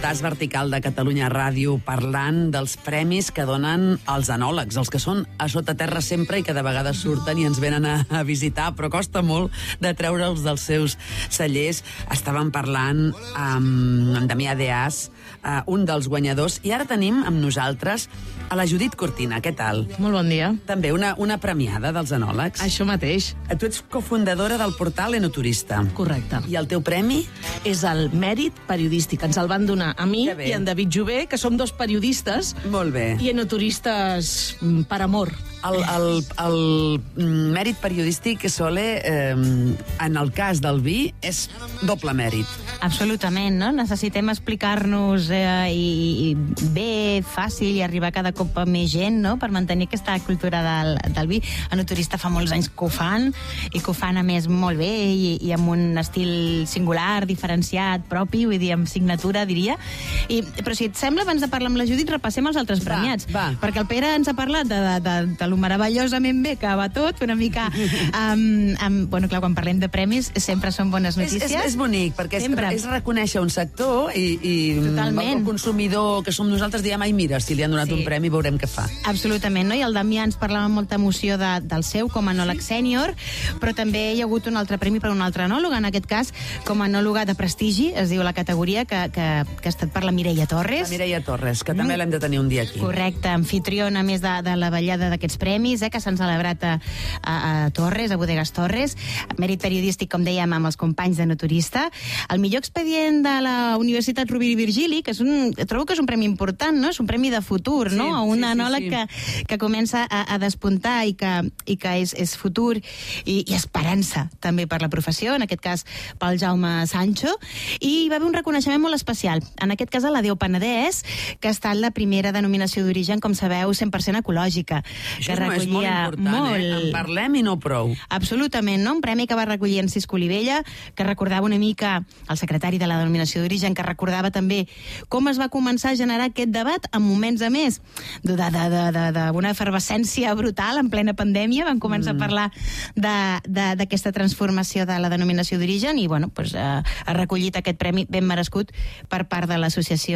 traç vertical de Catalunya Ràdio parlant dels premis que donen els enòlegs, els que són a sota terra sempre i que de vegades surten i ens venen a visitar, però costa molt de treure'ls dels seus cellers. Estàvem parlant amb en Damià Deàs, un dels guanyadors, i ara tenim amb nosaltres a la Judit Cortina. Què tal? Molt bon dia. També una premiada dels enòlegs. Això mateix. Tu ets cofundadora del portal Enoturista. Correcte. I el teu premi? És el mèrit periodístic. Ens el van donar a mi i en David Jové, que som dos periodistes. Molt bé. I enoturistes per amor. El mèrit periodístic, Sole, en el cas del vi, és doble mèrit. Absolutament, no? Necessitem explicar-nos bé, fàcil, i arribar cada cop a més gent, no?, per mantenir aquesta cultura del vi. Enoturista fa molts anys que ho fan, i que ho fan, a més, molt bé, i amb un estil singular, diferenciat, propi, vull dir, amb signatura, diria. Però si et sembla, abans de parlar amb la Judit, repassem els altres premiats. Va. Perquè el Pere ens ha parlat de lo meravellosament bé que va tot, una mica... Bueno, clar, quan parlem de premis sempre són bones notícies. És bonic, perquè és reconèixer un sector i el consumidor que som nosaltres diem, ai, mira, si li han donat un premi veurem què fa. Absolutament, no? I el Damià ens parlava amb molta emoció del seu com a enòleg sènior, però també hi ha hagut un altre premi per un altre enòleg, en aquest cas com a enòloga de prestigi, es diu la categoria, que ha estat per la Mireia Torres. La Mireia Torres, que també l'hem de tenir un dia aquí. Correcte, anfitriona més de la vetllada d'aquests premis, que s'han celebrat a Torres, a Bodegas Torres. Mèrit periodístic, com dèiem, amb els companys d'Enoturista. El millor expedient de la Universitat Rovira i Virgili, que trobo que és un premi important, no? És un premi de futur, no? A un enòleg que comença a despuntar i que és futur i esperança, també, per la professió, en aquest cas pel Jaume Sancho. I hi va haver un reconeixement molt especial, en aquest cas a la Déu Penedès, que ha estat la primera denominació d'origen, com sabeu, 100% ecològica. Això és molt important, En parlem i no prou. Absolutament, no? Un premi que va recollir en Cisco Olivella, que recordava una mica el secretari de la denominació d'origen, que recordava també com es va començar a generar aquest debat en moments, a més, d'una efervescència brutal en plena pandèmia. Van començar a parlar d'aquesta transformació de la denominació d'origen i, bueno, ha recollit aquest premi ben merescut per part de l'associació